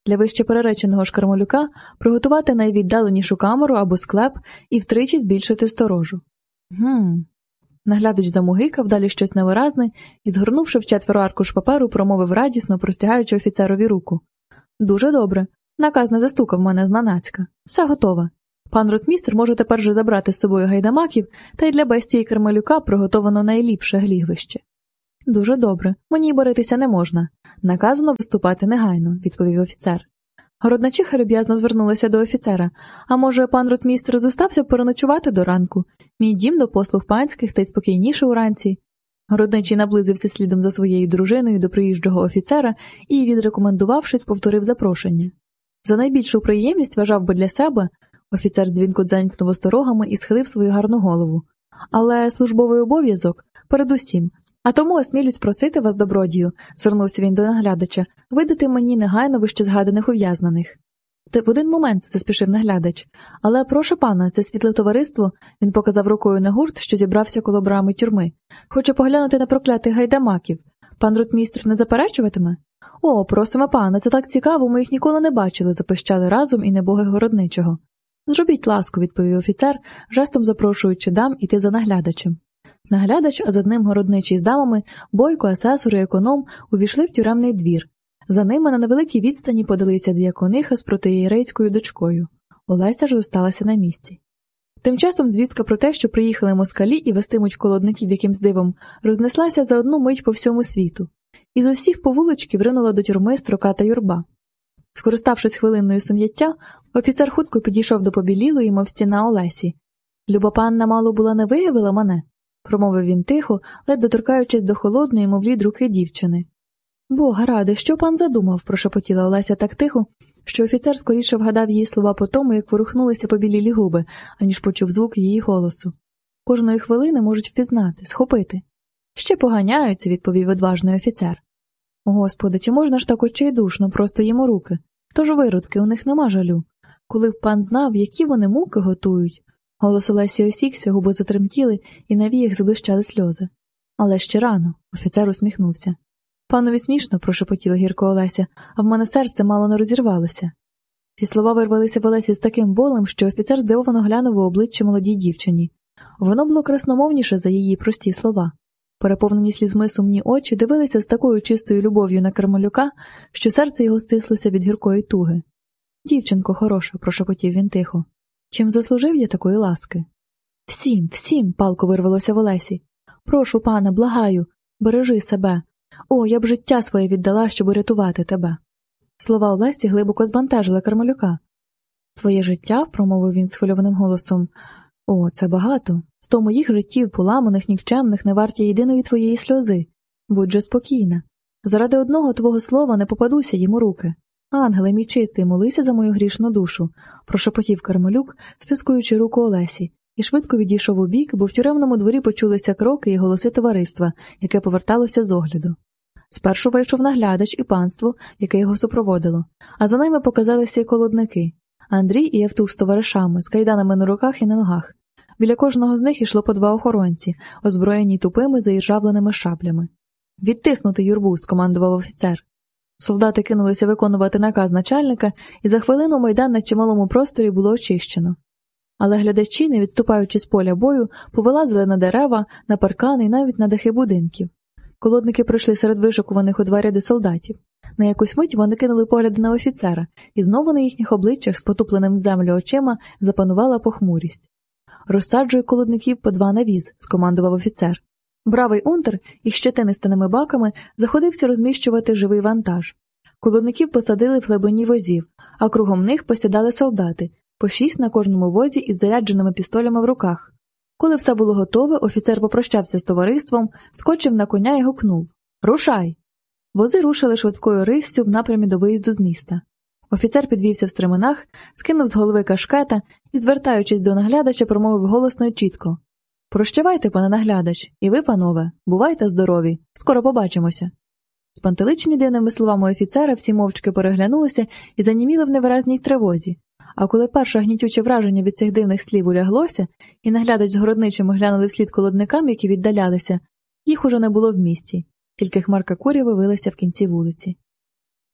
Для вище перереченого Шкармалюка приготувати найвіддаленішу камеру або склеп і втричі збільшити сторожу. Гм. Наглядач замугикав, далі щось невиразне і, згорнувши в четверо аркуш паперу, промовив радісно, простягаючи офіцерові руку. Дуже добре. Наказ не застукав мене зненацька. Все готове. Пан ротмістр може тепер же забрати з собою гайдамаків, та й для бестії Кармелюка приготовано найліпше глігвище. Дуже добре. Мені й боритися не можна. Наказано виступати негайно, відповів офіцер. Городначиха люб'язно звернулася до офіцера. А може, пан ротмістр зостався переночувати до ранку? Мій дім до послуг панських, та й спокійніше уранці. Городничий наблизився слідом за своєю дружиною до приїжджого офіцера і, відрекомендувавшись, повторив запрошення. За найбільшу приємність вважав би для себе, офіцер дзвінко дзенькнув осторогами і схилив свою гарну голову. Але службовий обов'язок передусім. А тому осмілюсь просити вас, добродію, звернувся він до наглядача, видати мені негайно вище згаданих ув'язнених. Та в один момент заспішив наглядач. Але прошу пана, це світле товариство, він показав рукою на гурт, що зібрався коло брами тюрми. Хоче поглянути на проклятих гайдамаків. Пан ротмістр не заперечуватиме? О, просимо пана, це так цікаво, ми їх ніколи не бачили, запищали разом і небоги городничого. Зробіть ласку, відповів офіцер, жестом запрошуючи дам іти за наглядачем. Наглядач, а за ним городничий з дамами, Бойко, асесор і економ увійшли в тюремний двір. За ними на невеликій відстані подалися діякониха з протиєрейською дочкою. Олеся ж зосталася на місці. Тим часом звістка про те, що приїхали москалі і вестимуть колодників якимсь дивом, рознеслася за одну мить по всьому світу. Із усіх повуличків ринула до тюрми строката юрба. Скориставшись хвилинною сум'яття, офіцер хутко підійшов до побілілої, мов стіна Олесі. «Люба панна мало була не виявила мене?» – промовив він тихо, ледь доторкаючись до холодної, мов лід руки дівчини. «Бога ради, що пан задумав?» – прошепотіла Олеся так тихо, що офіцер скоріше вгадав її слова по тому, як ворухнулися побілілі губи, аніж почув звук її голосу. Кожної хвилини можуть впізнати, схопити. «Ще поганяються», – відповів відважний офіцер. «Господи, чи можна ж так очайдушно, просто їм у руки? Тож виродки, у них нема жалю. Коли б пан знав, які вони муки готують». Голос Олесі осікся, губи затремтіли, і на віях заблищали сльози. «Але ще рано», – офіцер усміхнувся. «Панові смішно», – прошепотіла гірко Олеся, «а в мене серце мало не розірвалося». Ці слова вирвалися в Олесі з таким болем, що офіцер здивовано глянув у обличчя молодій дівчині. Воно було красномовніше за її прості слова. Переповнені слізьми сумні очі дивилися з такою чистою любов'ю на Кармелюка, що серце його стислося від гіркої туги. «Дівчинко хороша», – прошепотів він тихо, – «чим заслужив я такої ласки?» «Всім, всім», – палко вирвалося в Олесі. «Прошу, пана, благаю, бережи себе. О, я б життя своє віддала, щоб урятувати тебе». Слова Олесі глибоко збентежили Кармелюка. «Твоє життя?» – промовив він схвильованим голосом. «О, це багато. Сто моїх життів, поламаних, нікчемних, не варті єдиної твоєї сльози. Будь же спокійна. Заради одного твого слова не попадуся їм у руки. Ангеле мій чистий, молися за мою грішну душу», – прошепотів Кармелюк, стискуючи руку Олесі, і швидко відійшов у бік, бо в тюремному дворі почулися кроки і голоси товариства, яке поверталося з огляду. Спершу вийшов наглядач і панство, яке його супроводило, а за ними показалися й колодники. Андрій і Євтух з товаришами, з кайданами на руках і на ногах. Біля кожного з них йшло по два охоронці, озброєні тупими заіржавленими шаблями. «Відтиснути юрбу», – скомандував офіцер. Солдати кинулися виконувати наказ начальника, і за хвилину майдан на чималому просторі було очищено. Але глядачі, не відступаючи з поля бою, повилазили на дерева, на паркани і навіть на дахи будинків. Колодники пройшли серед вишикуваних у два ряди солдатів. На якусь мить вони кинули погляди на офіцера, і знову на їхніх обличчях з потупленим в землю очима запанувала похмурість. «Розсаджуй колодників по два на віз», – скомандував офіцер. Бравий унтер із щетинистими баками заходився розміщувати живий вантаж. Колодників посадили в глибині возів, а кругом них посідали солдати, по шість на кожному возі із зарядженими пістолями в руках. Коли все було готове, офіцер попрощався з товариством, скочив на коня і гукнув: «Рушай!». Вози рушили швидкою риссю в напрямі до виїзду з міста. Офіцер підвівся в стременах, скинув з голови кашкета і, звертаючись до наглядача, промовив голосно й чітко: «Прощавайте, пане наглядач, і ви, панове, бувайте здорові, скоро побачимося». Спантеличені дивними словами офіцера всі мовчки переглянулися і заніміли в невиразній тривозі. А коли перше гнітюче враження від цих дивних слів уляглося, і наглядач з городничими глянули вслід колодникам, які віддалялися, їх уже не було в місті, тільки хмарка куряви вилася в кінці вулиці.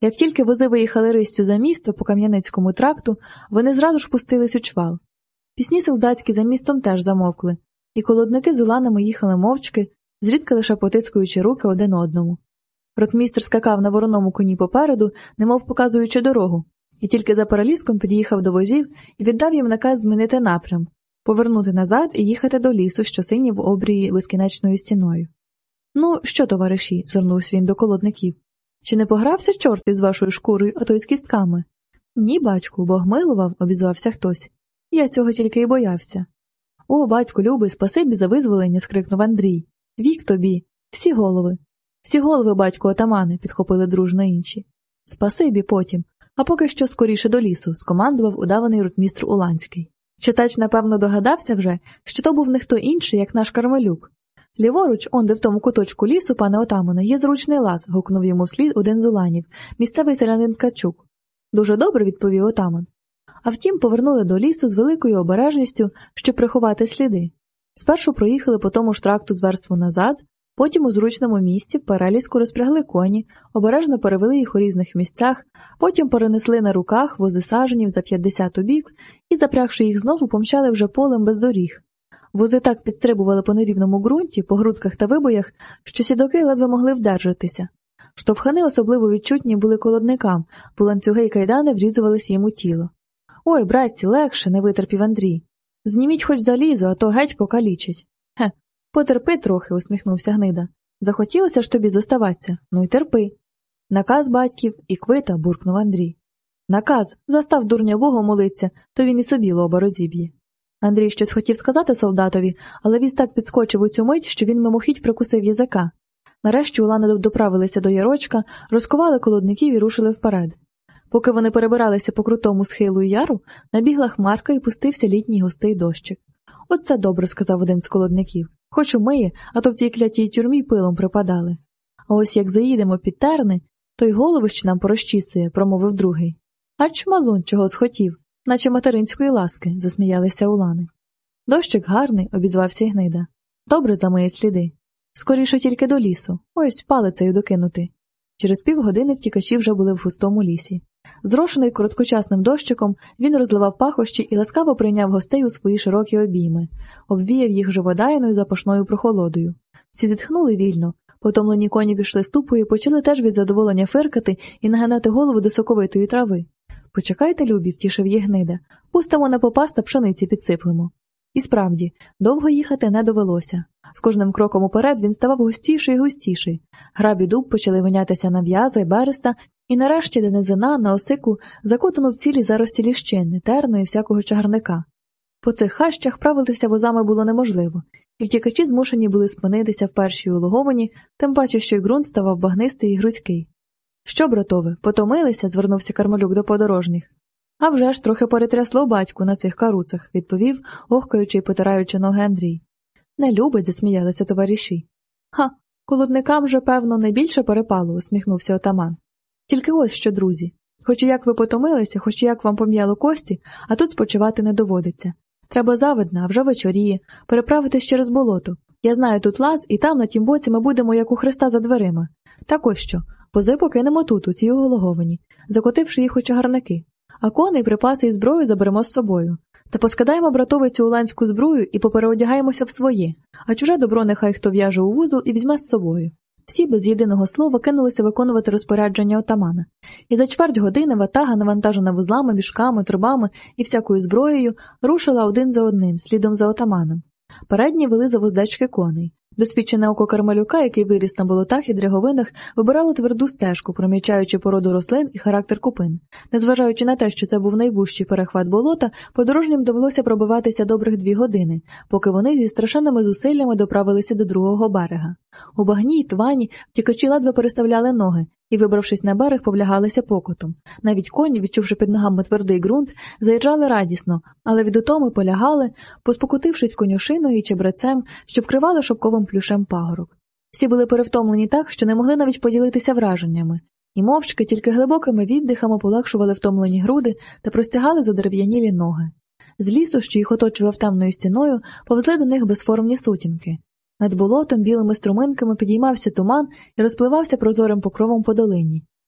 Як тільки вози виїхали риссю за місто по Кам'яницькому тракту, вони зразу ж пустились у чвал. Пісні солдатські за містом теж замовкли, і колодники з уланами їхали мовчки, зрідка лише потискуючи руки один одному. Ротмістр скакав на вороному коні попереду, немов показуючи дорогу, і тільки за переліском під'їхав до возів і віддав їм наказ змінити напрям, повернути назад і їхати до лісу, що синів в обрії безкінечною стіною. «Ну, що, товариші?» – звернувся він до колодників. «Чи не погрався чорт із вашою шкурою, а то й з кістками?» «Ні, батьку, Бог милував», – обізвався хтось. «Я цього тільки й боявся». «О, батьку любий, спасибі за визволення», – скрикнув Андрій. «Вік тобі! Всі голови!» «Всі голови, батьку отамане», – підхопили дружно інші. «Спасибі потім, а поки що скоріше до лісу», – скомандував удаваний ротмістр Уланський. Читач, напевно, догадався вже, що то був не хто інший, як наш Кармелюк. «Ліворуч, онде в тому куточку лісу, пане отамане, є зручний лаз», – гукнув йому вслід один з уланів, місцевий селянин Ткачук. «Дуже добре», – відповів отаман. А втім, повернули до лісу з великою обережністю, щоб приховати сліди. Спершу проїхали по тому ж тракту зверству назад, потім у зручному місці в переліску розпрягли коні, обережно перевели їх у різних місцях, потім перенесли на руках вози саженів за п'ятдесят у бік і, запрягши їх знову, помчали вже полем без доріг. Вози так підстрибували по нерівному ґрунті, по грудках та вибоях, що сідоки ледве могли вдержатися. Штовхани особливо відчутні були колодникам, бо ланцюги й кайдани врізувалися їм у тіло. «Ой, братці, легше», – не витерпів Андрій. «Зніміть хоч залізо, а то геть покалічить». «Хе, потерпи трохи», – усміхнувся Гнида. «Захотілося ж тобі зоставатися, ну й терпи». «Наказ батьків і квита», – буркнув Андрій. «Наказ, застав дурня Богу молиться, то він і собі лоба розіб'є». Андрій щось хотів сказати солдатові, але віз так підскочив у цю мить, що він мимохідь прикусив язика. Нарешті улани доправилися до ярочка, розкували колодників і рушили вперед. Поки вони перебиралися по крутому схилу яру, набігла хмарка і пустився літній густий дощик. «От це добре», – сказав один з колодників. «Хоч умиє, а то в цій клятій тюрмі пилом припадали. А ось як заїдемо під терни, то й головище нам порозчісує», – промовив другий. «Ач мазун чого схотів, наче материнської ласки», – засміялися улани. «Дощик гарний», – обізвався й Гнида. «Добре замиє сліди. Скоріше тільки до лісу, ось палицею докинути». Через півгодини втікачі вже були в густому лісі. Зрошений короткочасним дощиком, він розливав пахощі і ласкаво прийняв гостей у свої широкі обійми, обвіяв їх живодайною запашною прохолодою. Всі зітхнули вільно, потомлені коні пішли ступою і почали теж від задоволення фиркати і нагинати голову до соковитої трави. «Почекайте, любі», – втішив їх Гнида, – «пустимо на попас та пшениці підсиплемо». І справді, довго їхати не довелося. З кожним кроком уперед він ставав густіший і густіший. Граб і дуб почали винятися на в'яза й береста, і нарешті денизина на осику закотану в цілі зарості ліщини, терну і всякого чагарника. По цих хащах правитися возами було неможливо, і втікачі змушені були спинитися в першій улоговані, тим паче, що й ґрунт ставав багнистий і грузький. «Що, братове, потомилися?» – звернувся Кармелюк до подорожніх. «А вже ж трохи перетрясло батьку на цих каруцах», – відповів, охкаючи й потираючи ноги Андрій. «Не любить», – засміялися товариші. «Ха, колодникам же, певно, не більше перепало», – усміхнувся отаман. «Тільки ось що, друзі, хоч і як ви потомилися, хоч і як вам пом'яло кості, а тут спочивати не доводиться. Треба завидно, а вже вечоріє, переправитись через болото. Я знаю тут лаз, і там на тім боці ми будемо, як у Христа за дверима. Так ось що, вози покинемо тут, у цій угологовані, закотивши їх у чагарники. А коней, припаси і зброю заберемо з собою. Та поскидаємо братові цю уланську зброю і попереодягаємося в своє, а чуже добро нехай хто в'яже у вузол і візьме з собою». Всі без єдиного слова кинулися виконувати розпорядження отамана. І за чверть години ватага, навантажена вузлами, мішками, торбами і всякою зброєю, рушила один за одним, слідом за отаманом. Передні вели за вуздечки коней. Досвідчене око Кармелюка, який виріс на болотах і дреговинах, вибирало тверду стежку, промічаючи породу рослин і характер купин. Незважаючи на те, що це був найвужчий перехват болота, подорожнім довелося пробиватися добрих дві години, поки вони зі страшенними зусиллями доправилися до другого берега. У багні й твані втікачі ледве переставляли ноги і, вибравшись на берег, повлягалися покотом. Навіть коні, відчувши під ногами твердий ґрунт, заїжджали радісно, але від утоми полягали, поспокутившись конюшиною і чебрецем, що вкривали шовковим плюшем пагорок. Всі були перевтомлені так, що не могли навіть поділитися враженнями, і мовчки тільки глибокими віддихами полегшували втомлені груди та простягали задерев'янілі ноги. З лісу, що їх оточував темною стіною, повзли до них безформні сутінки. Над болотом білими струминками підіймався туман і розпливався прозорим покровом по долині.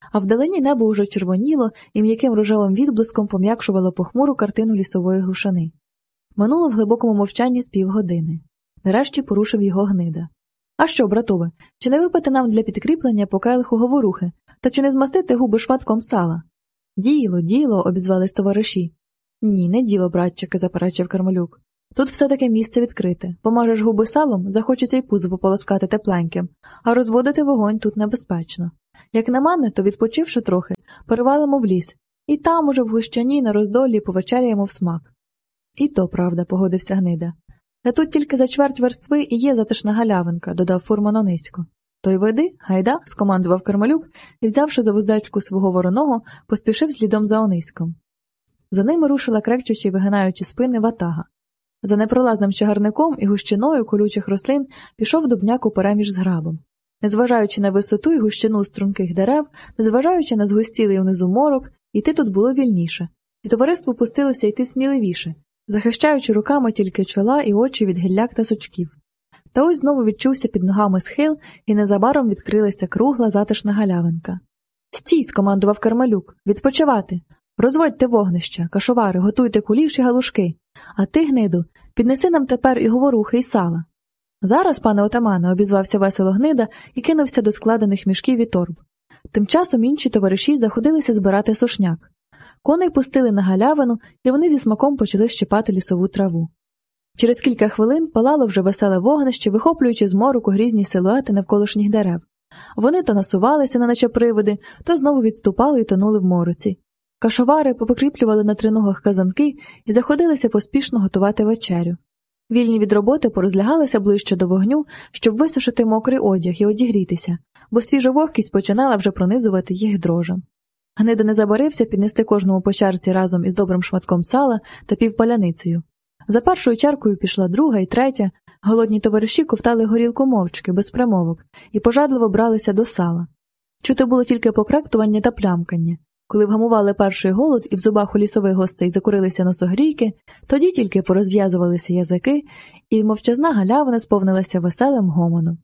а вдалині небо уже червоніло і м'яким рожевим відблиском пом'якшувало похмуру картину лісової глушини. Минуло в глибокому мовчанні з півгодини. Нарешті порушив його Гнида. «А що, братове, чи не випити нам для підкріплення по келиху говорухи, та чи не змастити губи шматком сала?» «Діло, діло», – обізвались товариші. «Ні, не діло, братчики», – заперечив Кармелюк. «Тут все-таки місце відкрите. Помажеш губи салом, захочеться й пузо пополоскати тепленьким, а розводити вогонь тут небезпечно. Як на мене, то, відпочивши трохи, перевалимо в ліс, і там уже в гущані на роздолі повечеряємо в смак». «І то правда», – погодився Гнида. «Та тут тільки за чверть верстви і є затишна галявинка», – додав фурман Онисько. «То й веди, гайда», – скомандував Кармелюк і, взявши за вуздечку свого вороного, поспішив слідом за Ониськом. За ними рушила, крекчучи й вигинаючи спини, ватага. За непролазним чагарником і гущиною колючих рослин пішов Дубняк упереміж з грабом. Незважаючи на висоту і гущину струнких дерев, незважаючи на згустілий унизу морок, йти тут було вільніше, і товариство пустилося йти сміливіше, захищаючи руками тільки чола і очі від гілляк та сучків. Та ось знову відчувся під ногами схил, і незабаром відкрилася кругла затишна галявинка. «Стій!» – скомандував Кармелюк. «Відпочивати! Розводьте вогнища, кашовари, готуйте куліш і галушки. А ти, Гниду, піднеси нам тепер і говорухи, і сала». «Зараз, пане отамане», – обізвався весело Гнида і кинувся до складених мішків і торб. Тим часом інші товариші заходилися збирати сушняк. Коней пустили на галявину, і вони зі смаком почали щипати лісову траву. Через кілька хвилин палало вже веселе вогнище, вихоплюючи з мороку грізні силуети навколишніх дерев. Вони то насувалися, неначе привиди, то знову відступали і тонули в мороці. Кашовари попокріплювали на триногах казанки і заходилися поспішно готувати вечерю. Вільні від роботи порозлягалися ближче до вогню, щоб висушити мокрий одяг і одігрітися, бо свіжа вогкість починала вже пронизувати їх дрожем. Гнида не забарився піднести кожному по чарці разом із добрим шматком сала та півпаляницею. За першою чаркою пішла друга і третя, голодні товариші ковтали горілку мовчки, без примовок, і пожадливо бралися до сала. Чути було тільки покректування та плямкання. Коли вгамували перший голод і в зубах у лісових гостей закурилися носогрійки, тоді тільки порозв'язувалися язики, і мовчазна галявина сповнилася веселим гомоном.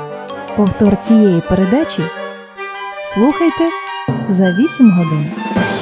Повтор цієї передачі слухайте за вісім годин.